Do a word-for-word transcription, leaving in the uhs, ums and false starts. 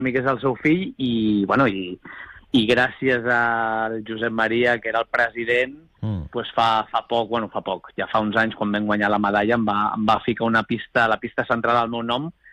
que és el seu fill, i, bueno, i, i gràcies al Josep Maria, que era el president, mm. pues fa, fa poc, bueno, fa poc, ja fa uns anys, quan vam guanyar la medalla, em va, em va ficar una pista, la pista central al meu nom,